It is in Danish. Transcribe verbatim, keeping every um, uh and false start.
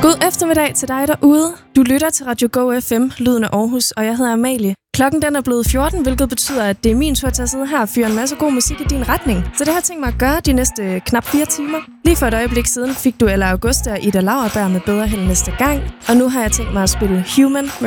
God eftermiddag til dig derude. Du lytter til Radio Go F M, lyden af Aarhus, og jeg hedder Amalie. Klokken den er blevet fjorten, hvilket betyder, at det er min tur til at sidde her og fyre en masse god musik i din retning. Så det har jeg tænkt mig at gøre de næste knap fire timer. Lige for et øjeblik siden fik du Ella Augusta og Ida Lauerberg med Bedre Held Næste Gang. Og nu har jeg tænkt mig at spille Human